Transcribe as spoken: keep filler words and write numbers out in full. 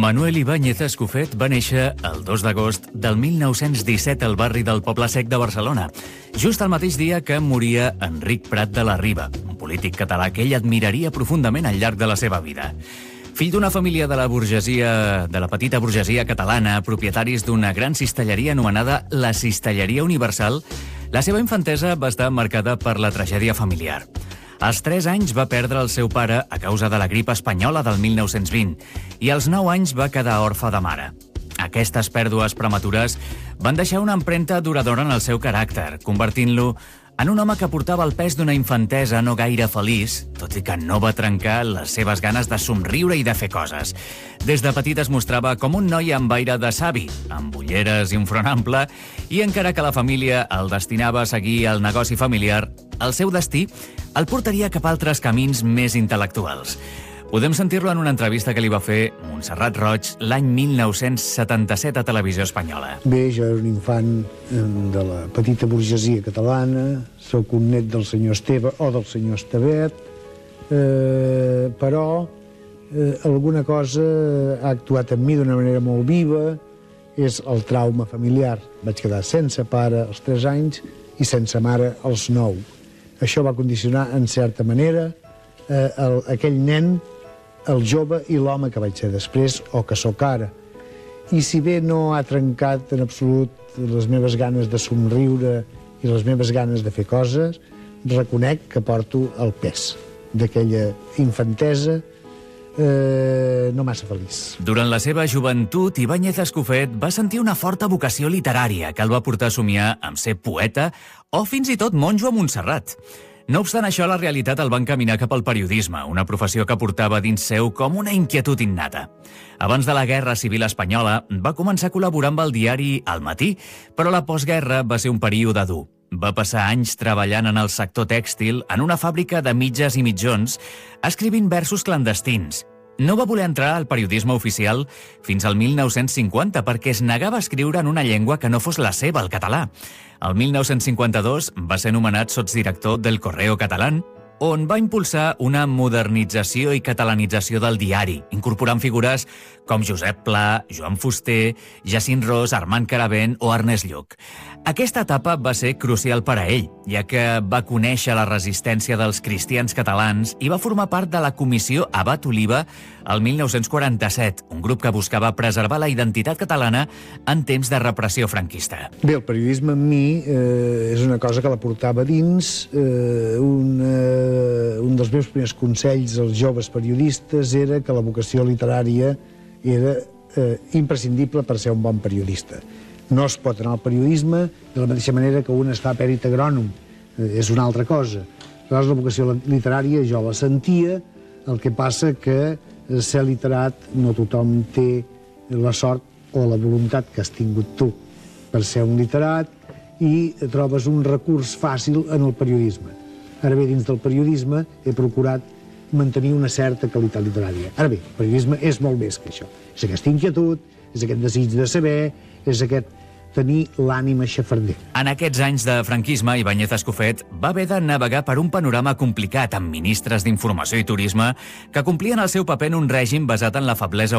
Manuel Ibáñez Escofet va néixer el dos d'agost del mil nou-cents disset al barri del Poble Sec de Barcelona, just el mateix dia que moria Enric Prat de la Riba, un polític català que ell admiraria profundament al llarg de la seva vida. Fill d'una família de la burgesia, de la petita burgesia catalana, propietaris d'una gran cistelleria anomenada la Cistelleria Universal, la seva infantesa va estar marcada per la tragèdia familiar. Als tres anys va perdre el seu pare a causa de la grip espanyola del mil nou-cents vint i als nou anys va quedar orfe de mare. Aquestes pèrdues prematures van deixar una empremta duradora en el seu caràcter, convertint-lo en un home que portava el pes d'una infantesa no gaire feliç, tot i que no va trencar les seves ganes de somriure i de fer coses. Des de petit es mostrava com un noi amb aire de savi, amb ulleres i un front ample, i encara que la família el destinava a seguir el negoci familiar, el seu destí el portaria cap a altres camins més intel·lectuals. Podem sentir-lo en una entrevista que li va fer Montserrat Roig l'any mil nou-cents setanta-set a Televisió Espanyola. Bé, jo era un infant de la petita burgesia catalana, sóc un net del senyor Esteve o del senyor Estevet, eh, però eh, alguna cosa ha actuat en mi d'una manera molt viva, és el trauma familiar. Vaig quedar sense pare als tres anys i sense mare als nou. Això va condicionar, en certa manera, eh, el, aquell nen, el jove i l'home que vaig ser després o que sóc ara. I si bé no ha trencat en absolut les meves ganes de somriure i les meves ganes de fer coses, reconec que porto el pes d'aquella infantesa eh, no massa feliç. Durant la seva joventut, Ibáñez Escofet va sentir una forta vocació literària que el va portar a somiar amb ser poeta o fins i tot monjo a Montserrat. No obstant això, la realitat el va encaminar cap al periodisme, una professió que portava dins seu com una inquietud innata. Abans de la Guerra Civil Espanyola, va començar a col·laborar amb el diari El Matí, però la postguerra va ser un període dur. Va passar anys treballant en el sector tèxtil, en una fàbrica de mitges i mitjons, escrivint versos clandestins. No va voler entrar al periodisme oficial fins al mil nou-cents cinquanta perquè es negava a escriure en una llengua que no fos la seva, el català. El mil nou-cents cinquanta-dos va ser nomenat sotsdirector del Correo Catalán, on va impulsar una modernització i catalanització del diari, incorporant figures com Josep Pla, Joan Fuster, Jacint Ros, Armand Caravent o Ernest Lluch. Aquesta etapa va ser crucial per a ell, ja que va conèixer la resistència dels cristians catalans i va formar part de la Comissió Abat Oliba el mil nou-cents quaranta-set, un grup que buscava preservar la identitat catalana en temps de repressió franquista. Bé, el periodisme amb mi eh, és una cosa que la portava dins. Eh, un, eh, un dels meus primers consells als joves periodistes era que la vocació literària era eh, imprescindible per ser un bon periodista. No es pot anar al periodisme de la mateixa manera que un es fa pèrit agrònom. Eh, és una altra cosa. Llavors, la vocació literària jo la sentia, el que passa que ser literat no tothom té la sort o la voluntat que has tingut tu per ser un literat i trobes un recurs fàcil en el periodisme. Ara bé, dins del periodisme he procurat mantenir una certa qualitat literària. Ara bé, el periodisme és molt més que això. És aquesta inquietud, és aquest desig de saber, és aquest tenir l'ànima xafarder. En aquests anys de franquisme, Ibáñez Escofet va haver de navegar per un panorama complicat amb ministres d'Informació i Turisme que complien el seu paper en un règim basat en la feblesa